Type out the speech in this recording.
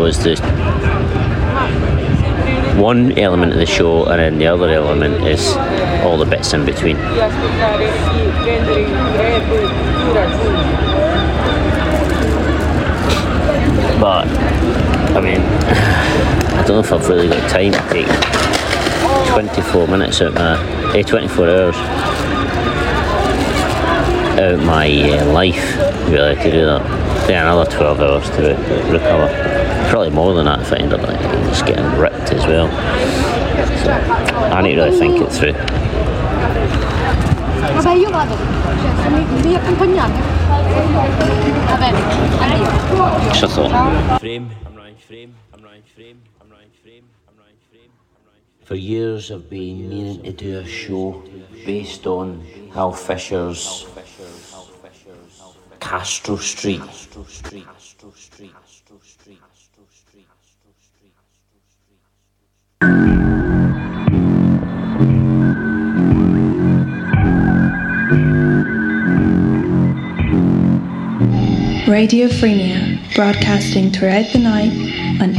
was the one element of the show, and then the other element is all the bits in between. But I mean, I don't know if I've really got time to take 24 minutes out my 24 hours out my life really to do that. Yeah, another 12 hours to recover. Probably more than that if I end up just getting ripped as well. So I need to really think it through. Vabbè, io vado, cioè, se mi accompagnate. Va bene, addio. Shut up. For years I've been meaning to do a show based on Hal Fisher's Castro Street. Radio Freenia, broadcasting throughout the night